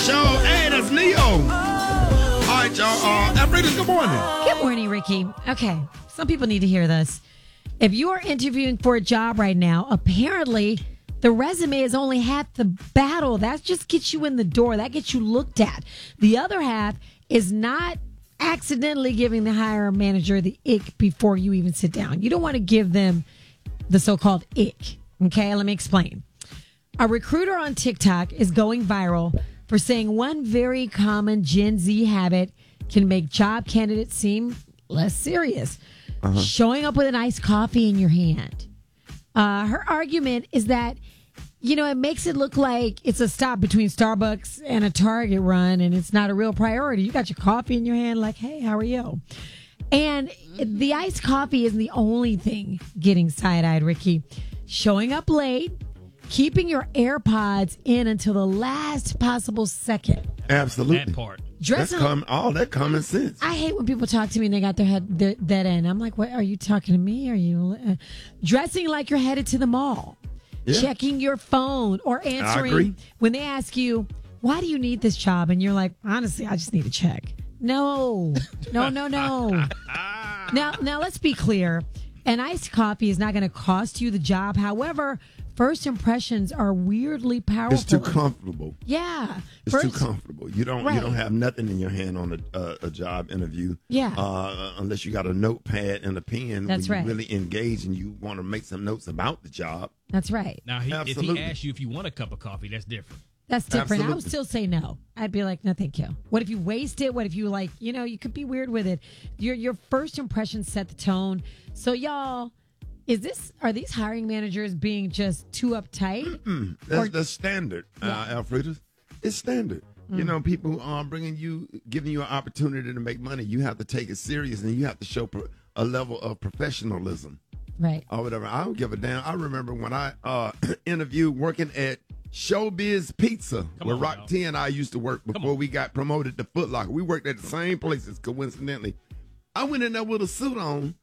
Show. Hey, that's Neo. All right, y'all. Alfredo, good morning. Good morning, Ricky. Okay, some people need to hear this. If you are interviewing for a job right now, apparently the resume is only half the battle. That just gets you in the door. That gets you looked at. The other half is not accidentally giving the hiring manager the ick before you even sit down. You don't want to give them the so-called ick. Okay, let me explain. A recruiter on TikTok is going viral for saying one very common Gen Z habit can make job candidates seem less serious. Showing up with an iced coffee in your hand. Her argument is that, it makes it look like it's a stop between Starbucks and a Target run, and it's not a real priority. You got your coffee in your hand like, hey, how are you? And the iced coffee isn't the only thing getting side-eyed, Ricky. Showing up late, keeping your AirPods in until the last possible second. Absolutely. That part. That's all that common sense. I hate when people talk to me and they got their head that end. I'm like, what? Are you talking to me? Are you dressing like you're headed to the mall? Yeah. Checking your phone or answering when they ask you, why do you need this job? And you're like, honestly, I just need a check. No. Now, let's be clear. An iced coffee is not going to cost you the job. However, first impressions are weirdly powerful. It's too comfortable. Yeah. It's too comfortable. You don't have nothing in your hand on a job interview. Yeah. Unless you got a notepad and a pen. That's right. You really engage and you want to make some notes about the job. That's right. Now, if he asks you if you want a cup of coffee, that's different. That's different. Absolutely. I would still say no. I'd be like, no, thank you. What if you waste it? What if you you could be weird with it. Your first impressions set the tone. So y'all, are these hiring managers being just too uptight? That's standard, Alfredo. It's standard. People are giving you an opportunity to make money. You have to take it serious and you have to show a level of professionalism. Right. Or whatever. I don't give a damn. I remember when I interviewed working at Showbiz Pizza, where Rock T and I used to work before we got promoted to Foot Locker. We worked at the same places, coincidentally. I went in there with a suit on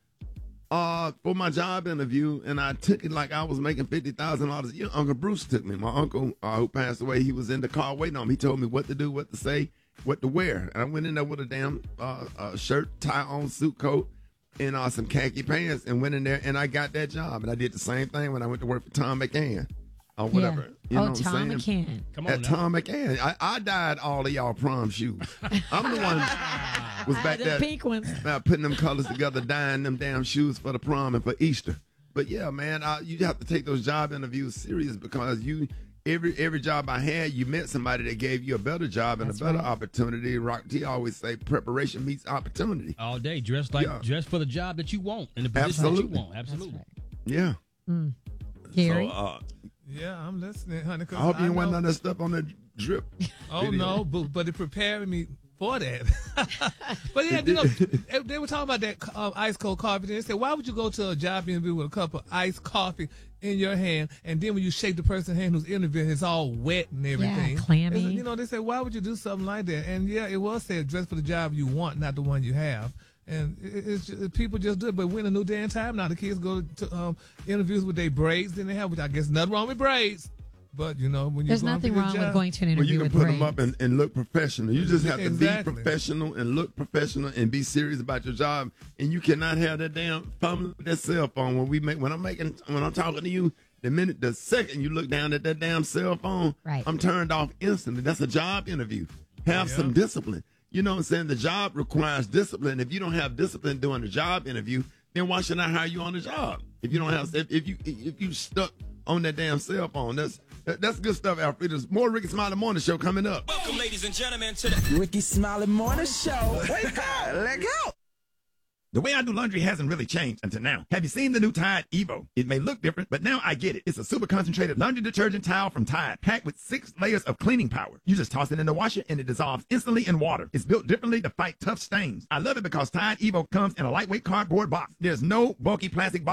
for my job interview, and I took it like I was making $50,000. Uncle Bruce took me. My uncle, who passed away, he was in the car waiting on me. He told me what to do, what to say, what to wear. And I went in there with a damn shirt, tie on, suit coat, and some khaki pants, and went in there, and I got that job. And I did the same thing when I went to work for Tom McCann. Or whatever. Yeah. You know what Tom I'm saying? McCann. Come on now. Tom McCann. I dyed all of y'all prom shoes. I'm the one was back The there pink ones. putting them colors together, dyeing them damn shoes for the prom and for Easter. But yeah, man, you have to take those job interviews serious because every job I had, you met somebody that gave you a better job and a better opportunity. Rock T always say preparation meets opportunity. All day, dress for the job that you want and the position that you want. Absolutely. Yeah. Gary? So, yeah, I'm listening, honey. I hope you didn't want none of that stuff on the drip. Oh, no, but it prepared me for that. But yeah, they were talking about that ice cold coffee. They said, why would you go to a job interview with a cup of iced coffee in your hand, and then when you shake the person's hand who's interviewing, it's all wet and everything. Yeah, clammy. They said, why would you do something like that? And yeah, it was said, dress for the job you want, not the one you have. And it's just, people just do it. But we're in a new day and time now. The kids go to interviews with their braids. Then they have, which I guess nothing wrong with braids. But, when there's nothing wrong with going to an interview with you can put braids. them up and look professional. You just have to be Exactly. professional and look professional and be serious about your job. And you cannot have that damn phone, that cell phone. When I'm talking to you, the second you look down at that damn cell phone, Right. I'm turned off instantly. That's a job interview. Have some discipline. You know what I'm saying? The job requires discipline. If you don't have discipline during the job interview, then why should I hire you on the job? If you don't have, if you stuck on that damn cell phone, that's good stuff, Alfred. There's more Ricky Smiley Morning Show coming up. Welcome, ladies and gentlemen, to the Ricky Smiley Morning Show. Wake up, let go. The way I do laundry hasn't really changed until now. Have you seen the new Tide Evo? It may look different, but now I get it. It's a super concentrated laundry detergent towel from Tide, packed with 6 layers of cleaning power. You just toss it in the washer and it dissolves instantly in water. It's built differently to fight tough stains. I love it because Tide Evo comes in a lightweight cardboard box. There's no bulky plastic box.